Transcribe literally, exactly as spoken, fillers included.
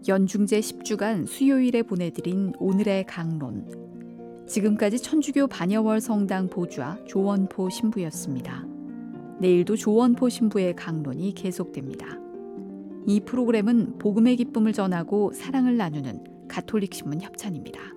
연중제 십 주간 수요일에 보내드린 오늘의 강론. 지금까지 천주교 반여월 성당 보좌 조원포 신부였습니다. 내일도 조원포 신부의 강론이 계속됩니다. 이 프로그램은 복음의 기쁨을 전하고 사랑을 나누는 가톨릭 신문 협찬입니다.